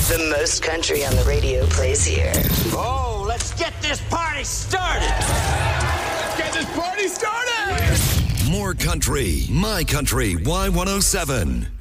The most country on the radio plays here. Oh, let's get this party started. Let's get this party started. More country. My Country Y107.